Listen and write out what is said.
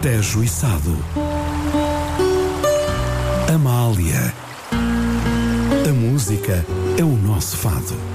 Tejo e Sado. Amália. A música é o nosso fado.